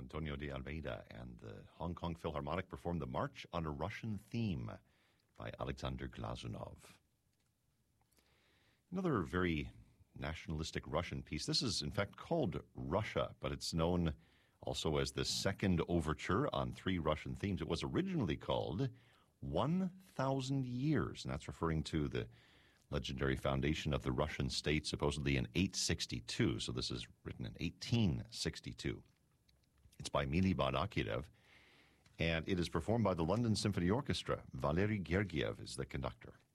Antonio de Almeida and the Hong Kong Philharmonic performed the March on a Russian Theme by Alexander Glazunov. Another very nationalistic Russian piece. This is, in fact, called Russia, but it's known also as the Second Overture on Three Russian Themes. It was originally called 1,000 Years, and that's referring to the legendary foundation of the Russian state, supposedly in 862. So this is written in 1862. It's by Mili Balakirev, and it is performed by the London Symphony Orchestra. Valery Gergiev is the conductor.